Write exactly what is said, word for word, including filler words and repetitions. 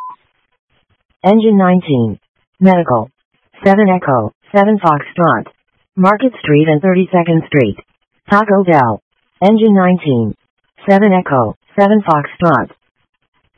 Engine nineteen. Medical. seven Echo, seven Foxtrot. Market Street and thirty-second Street. Taco Bell. Engine nineteen. seven Echo, seven Foxtrot.